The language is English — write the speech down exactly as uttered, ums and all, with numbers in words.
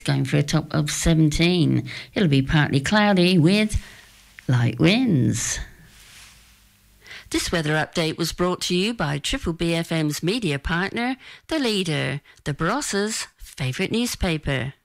going for a top of seventeen. It'll be partly cloudy with light winds. This weather update was brought to you by Triple B F M's media partner, The Leader, the Barossas' favourite newspaper.